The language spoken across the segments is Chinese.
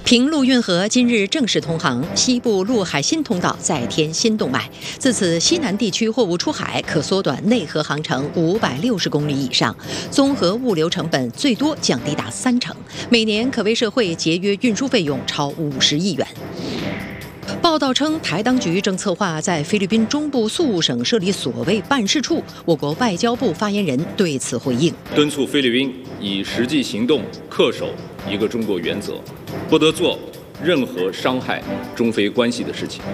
平陆运河今日正式通航，西部陆海新通道再添新动脉。自此，西南地区货物出海可缩短内河航程560公里以上，综合物流成本最多降低达30%，每年可为社会节约运输费用超50亿元。报道称，台当局正策划在菲律宾中部宿务省设立所谓办事处。我国外交部发言人对此回应， 敦促菲律宾以实际行动恪守一个中国原则，不得做任何伤害中菲关系的事情。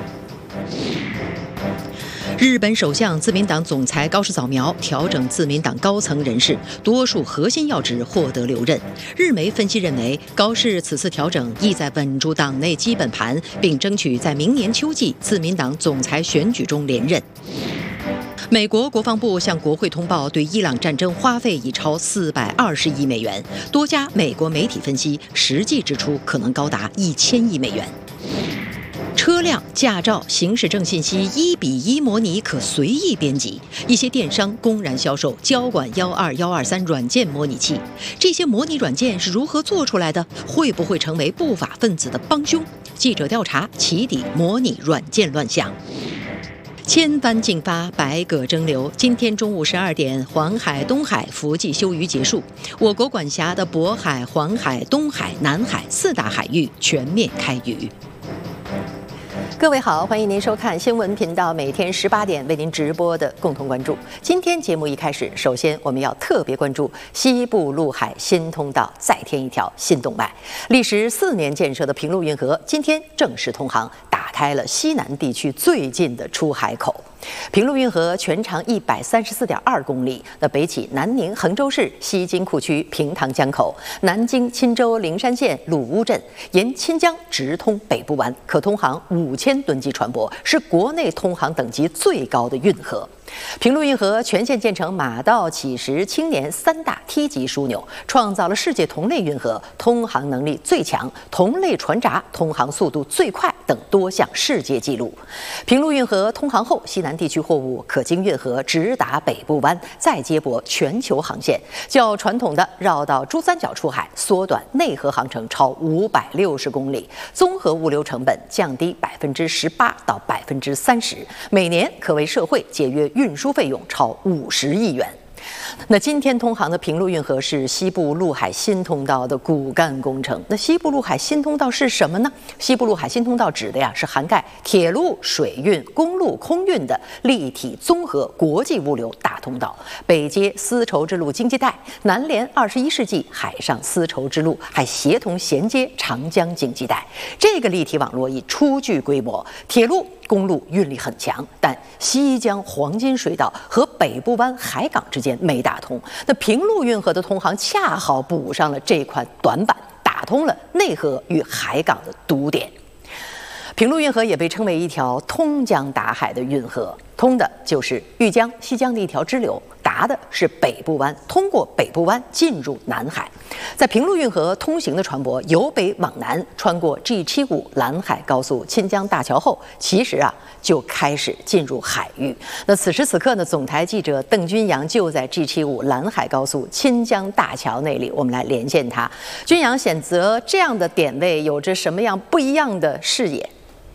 日本首相自民党总裁高市早苗调整自民党高层人事，多数核心要职获得留任。日媒分析认为，高市此次调整意在稳住党内基本盘，并争取在明年秋季自民党总裁选举中连任。美国国防部向国会通报，对伊朗战争花费已超420亿美元，多家美国媒体分析，实际支出可能高达1000亿美元。车辆、驾照、行驶证信息1:1模拟可随意编辑，一些电商公然销售交管12123软件模拟器。这些模拟软件是如何做出来的？会不会成为不法分子的帮凶？记者调查，起底模拟软件乱象。千帆竞发，百舸争流。今天中午12点，黄海、东海伏季休渔结束，我国管辖的渤海、黄海、东海、南海4大海域全面开渔。各位好，欢迎您收看新闻频道每天18点为您直播的共同关注。今天节目一开始，首先我们要特别关注西部陆海新通道再添一条新动脉。历时4年建设的平陆运河今天正式通航，打开了西南地区最近的出海口。平陆运河全长134.2公里，北起南宁衡州市西金库区平塘江口，南经钦州灵山县鲁乌镇，沿钦江直通北部湾，可通航5000吨级船舶，是国内通航等级最高的运河。平陆运河全线建成马道、起石、青年3大梯级枢纽，创造了世界同类运河通航能力最强、同类船闸通航速度最快等多项世界纪录。平陆运河通航后，西南地区货物可经运河直达北部湾，再接驳全球航线，较传统的绕道珠三角出海，缩短内河航程超560公里，综合物流成本降低18%到30%，每年可为社会节约运输费用超50亿元。那今天通航的平陆运河是西部陆海新通道的骨干工程。那西部陆海新通道是什么呢？西部陆海新通道指的是涵盖铁路、水运、公路、空运的立体综合国际物流大通道，北接丝绸之路经济带，南连21世纪海上丝绸之路，还协同衔接长江经济带。这个立体网络已初具规模，铁路、公路运力很强，但西江黄金水道和北部湾海港之间没打通。那平陆运河的通航恰好补上了这块短板，打通了内河与海港的堵点。平陆运河也被称为一条通江达海的运河，通的就是豫江、西江的一条支流，达的是北部湾，通过北部湾进入南海。在平陆运河通行的船舶由北往南穿过 G75 兰海高速钦江大桥后，其实就开始进入海域。那此时此刻呢，总台记者邓君阳就在 G75 兰海高速钦江大桥那里，我们来连线他。君阳，选择这样的点位有着什么样不一样的视野？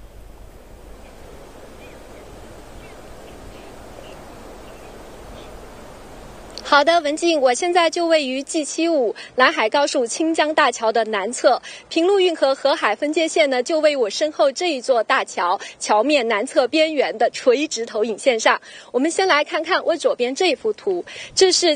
好的，文静，我现在就位于 G75 兰海高速钦江大桥的南侧，平陆运河河海分界线呢就位我身后这一座大桥，桥面南侧边缘的垂直投影线上。我们先来看看我左边这幅图，这是